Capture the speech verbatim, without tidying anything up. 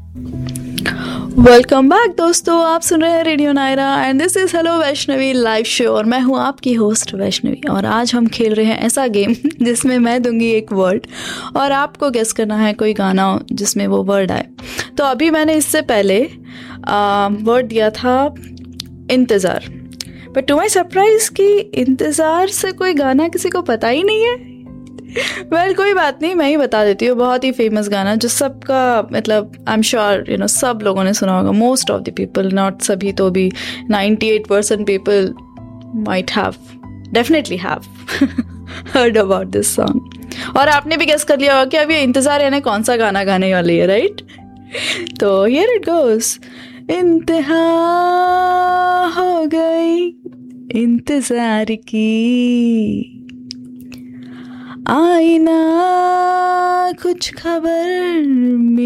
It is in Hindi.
वेलकम बैक दोस्तों, आप सुन रहे हैं radio Naira and this is hello Vaishnavi live show और मैं हूं आपकी होस्ट वैष्णवी। और आज हम खेल रहे हैं ऐसा गेम जिसमें मैं दूंगी एक वर्ड और आपको गेस करना है कोई गाना जिसमें वो वर्ड आए। तो अभी मैंने इससे पहले वर्ड दिया था इंतज़ार, बट टू माई सरप्राइज कि इंतज़ार से कोई गाना किसी को पता ही नहीं है। वेल well, कोई बात नहीं, मैं ही बता देती हूँ। बहुत ही फेमस गाना जो सबका मतलब I am sure you know सब लोगों ने सुना होगा, most of the people, not सभी तो भी ninety eight percent people might have definitely have heard about this song. और आपने भी गेस कर लिया होगा कि अब ये इंतज़ार यानी कौन सा गाना गाने वाली है, राइट? तो हियर इट गोस। इंतहा हो गई इंतज़ार की, आई ना कुछ खबर